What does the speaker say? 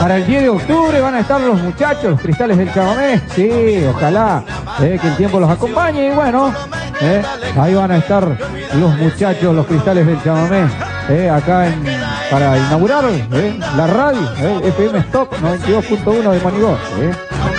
Para el 10 de octubre van a estar los muchachos, los Cristales del Chamamé. Sí, ojalá que el tiempo los acompañe. Y bueno, ahí van a estar los muchachos, los Cristales del Chamamé. Acá para inaugurar la radio, FM Stop 92.1 de Monigó.